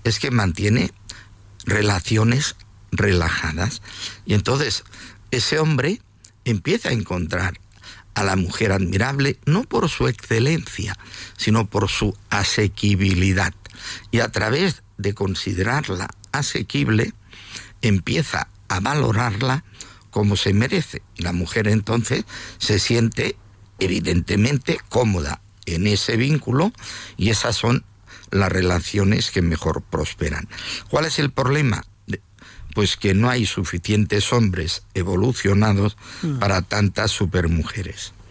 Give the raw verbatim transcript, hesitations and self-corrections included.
es que mantiene relaciones relajadas. Y entonces ese hombre empieza a encontrar a la mujer admirable, no por su excelencia, sino por su asequibilidad. Y a través de considerarla asequible, empieza a valorarla como se merece. La mujer entonces se siente evidentemente cómoda en ese vínculo y esas son las relaciones que mejor prosperan. ¿Cuál es el problema? Pues que no hay suficientes hombres evolucionados mm. para tantas supermujeres.